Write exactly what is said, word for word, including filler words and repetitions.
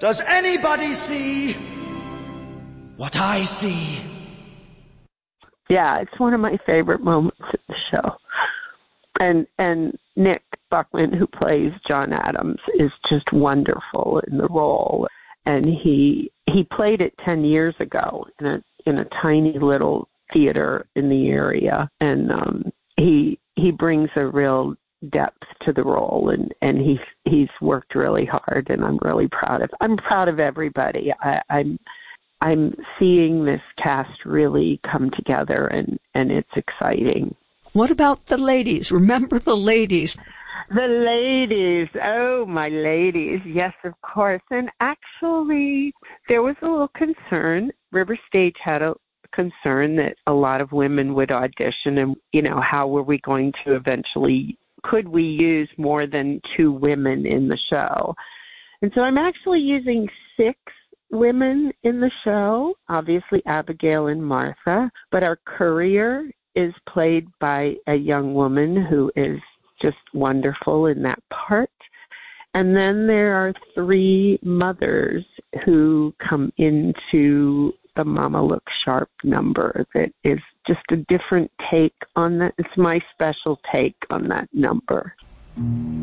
Does anybody see what I see? Yeah, it's one of my favorite moments in the show. And and Nick Buckman, who plays John Adams, is just wonderful in the role. And he he played it ten years ago in a in a tiny little theater in the area, and um, he he brings a real depth to the role, and and he he's worked really hard, and I'm really proud of I'm proud of everybody. I, I'm I'm seeing this cast really come together, and and it's exciting. What about the ladies? Remember the ladies? The ladies. Oh, my ladies. Yes, of course. And actually, there was a little concern. River Stage had a concern that a lot of women would audition, and, you know, how were we going to eventually, could we use more than two women in the show? And so I'm actually using six women in the show, obviously Abigail and Martha, but our courier is played by a young woman who is just wonderful in that part. And then there are three mothers who come into the Mama Look Sharp number that is just a different take on that. It's my special take on that number.